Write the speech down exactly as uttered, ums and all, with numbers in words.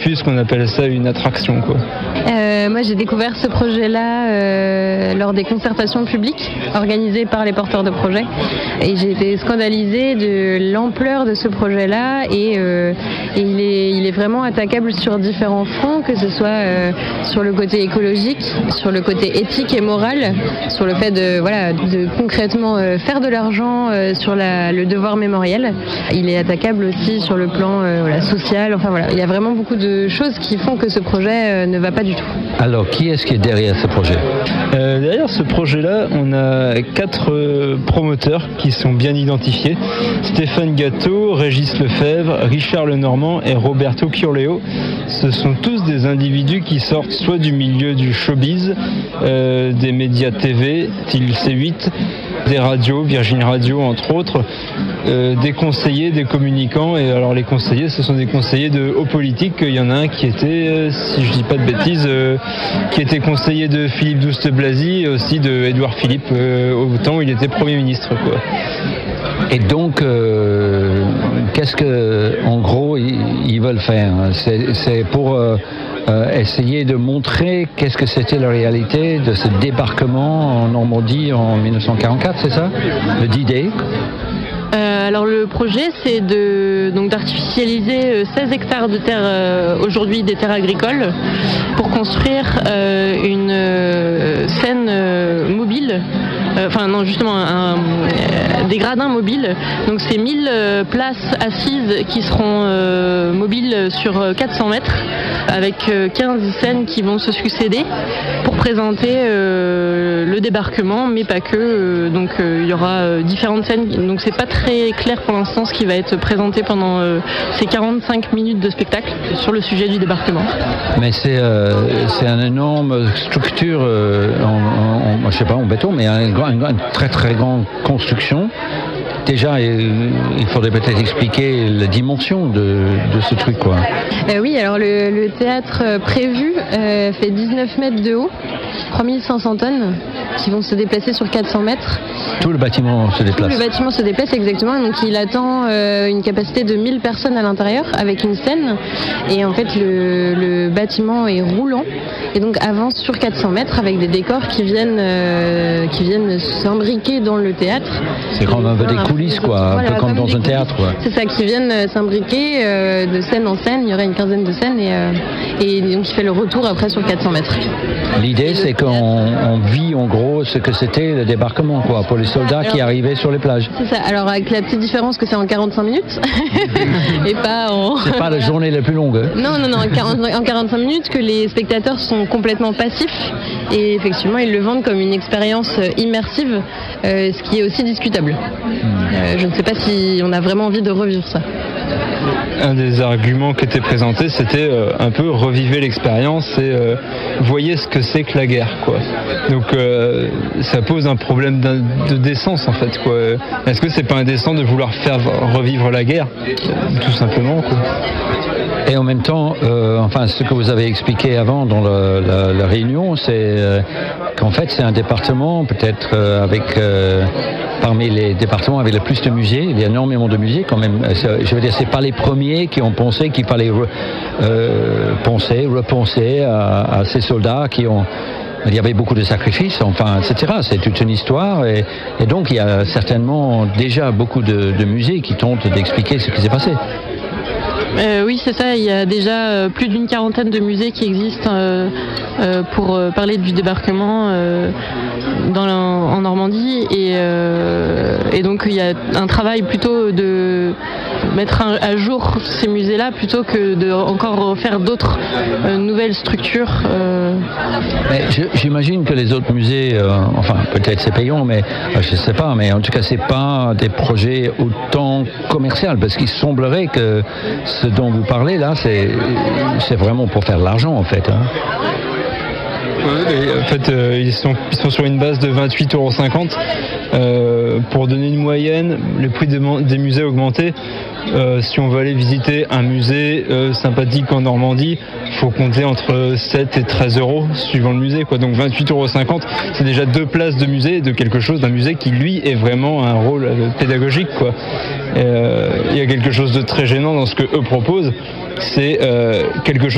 plus qu'on appelle ça une attraction, quoi. Euh, moi j'ai découvert ce projet-là euh, lors des concertations publiques organisées par les porteurs de projets et j'ai été scandalisée de l'ampleur de ce projet-là et, euh, et il, est, il est vraiment attaquable sur différents fronts, que ce soit euh, sur le côté écologique, sur le côté éthique et moral, sur le fait de, voilà, de concrètement euh, faire de l'argent euh, sur la, le devoir mémoriel. Il est attaquable aussi sur le plan euh, voilà, social, enfin voilà, il y a vraiment beaucoup de choses qui font que ce projet euh, ne va pas du tout. Alors, qui est-ce qui est derrière ce projet ? euh, Derrière ce projet-là, on a quatre euh, promoteurs qui sont bien identifiés. Stéphane Gâteau, Régis Lefebvre, Richard Lenormand et Roberto Curleo. Ce sont tous des individus qui sortent soit du milieu du showbiz, euh, des médias T V, style C huit, des radios, Virgin Radio entre autres, euh, des conseillers, des communicants. Et alors les conseillers, ce sont des conseillers de haut politique. Il y en a un qui était, euh, si je dis pas de bêtises, euh, qui était conseiller de Philippe Douste-Blazy et aussi de Édouard Philippe euh, au temps où il était Premier ministre, quoi. Et donc, euh, qu'est-ce que, en gros, ils, ils veulent faire ? C'est, c'est pour euh, euh, essayer de montrer qu'est-ce que c'était la réalité de ce débarquement en Normandie en dix-neuf cent quarante-quatre, c'est ça ? Le D-Day ? Euh, alors le projet c'est de, donc, d'artificialiser seize hectares de terre, euh, aujourd'hui des terres agricoles, pour construire euh, une euh, scène euh, mobile, euh, enfin non justement un, euh, des gradins mobiles, donc c'est mille euh, places assises qui seront euh, mobiles sur quatre cents mètres, avec euh, quinze scènes qui vont se succéder pour présenter euh, le débarquement, mais pas que, euh, donc euh, il y aura euh, différentes scènes, donc c'est pas très clair pour l'instant ce qui va être présenté pendant euh, ces quarante-cinq minutes de spectacle sur le sujet du débarquement. Mais c'est, euh, c'est une énorme structure, euh, en, en, je sais pas, en béton, mais une, une, une très très grande construction. Déjà, il faudrait peut-être expliquer la dimension de, de ce truc, quoi. Euh, oui, alors le, le théâtre prévu euh, fait dix-neuf mètres de haut, trois mille cinq cents tonnes qui vont se déplacer sur quatre cents mètres. Tout le bâtiment se déplace. Tout le bâtiment se déplace exactement, donc il attend euh, une capacité de mille personnes à l'intérieur avec une scène, et en fait le, le bâtiment est roulant et donc avance sur quatre cents mètres avec des décors qui viennent euh, qui viennent s'imbriquer dans le théâtre. C'est comme un peu des coulisses, quoi, un voilà, peu comme, comme dans un théâtre, quoi. C'est ça, qui viennent s'imbriquer euh, de scène en scène. Il y aurait une quinzaine de scènes et, euh, et donc il fait le retour après sur quatre cents mètres. L'idée c'est qu'on on vit en gros ce que c'était le débarquement, quoi, pour les soldats alors, qui arrivaient sur les plages. C'est ça, alors avec la petite différence que c'est en quarante-cinq minutes et pas en... C'est pas la journée la plus longue. Hein. Non, non, non, en quarante-cinq minutes, que les spectateurs sont complètement passifs et effectivement ils le vendent comme une expérience immersive, euh, ce qui est aussi discutable. Euh, je ne sais pas si on a vraiment envie de revivre ça. Un des arguments qui était présenté, c'était euh, un peu reviver l'expérience et euh, voyez ce que c'est que la guerre, quoi. Donc euh, ça pose un problème de décence en fait, quoi. Est-ce que c'est pas indécent de vouloir faire revivre la guerre, tout simplement, quoi. Et en même temps, euh, enfin, ce que vous avez expliqué avant dans le, la, la réunion, c'est euh, qu'en fait, c'est un département peut-être euh, avec euh, parmi les départements avec le plus de musées. Il y a énormément de musées quand même. Je veux dire, c'est pas les premiers qui ont pensé qu'il fallait euh, penser, repenser à, à ces soldats qui ont. Il y avait beaucoup de sacrifices, enfin, et cetera. C'est toute une histoire, et, et donc il y a certainement déjà beaucoup de, de musées qui tentent d'expliquer ce qui s'est passé. Euh, oui, c'est ça. Il y a déjà euh, plus d'une quarantaine de musées qui existent euh, euh, pour euh, parler du débarquement euh, dans la, en Normandie. Et, euh, et donc, il y a un travail plutôt de mettre un, à jour ces musées-là plutôt que de encore faire d'autres euh, nouvelles structures. Euh. Mais j'imagine que les autres musées, euh, enfin, peut-être c'est payant, mais euh, je ne sais pas, mais en tout cas, c'est pas des projets autant commerciaux, parce qu'il semblerait que ce dont vous parlez là, c'est, c'est vraiment pour faire de l'argent en fait. Hein. En fait, euh, ils, sont, ils sont sur une base de vingt-huit euros cinquante. Euh, pour donner une moyenne, le prix des, des musées a augmenté. Euh, si on veut aller visiter un musée euh, sympathique en Normandie, il faut compter entre sept et treize euros suivant le musée, quoi. Donc vingt-huit euros cinquante, c'est déjà deux places de musée, de quelque chose, d'un musée qui lui est vraiment un rôle euh, pédagogique, quoi. Euh, il y a quelque chose de très gênant dans ce que eux proposent, c'est euh, quelque chose